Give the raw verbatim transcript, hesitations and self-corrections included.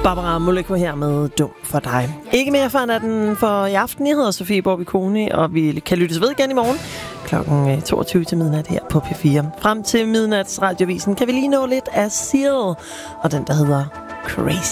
Barbara Moleko her med Dum for dig. Ikke mere for natten for i aften. Jeg hedder Sofie Borby-Kone, og vi kan lyttes ved igen i morgen klokken toogtyve til midnat her på P fire. Frem til midnats radiovisen kan vi lige nå lidt af Seal, og den der hedder Crazy.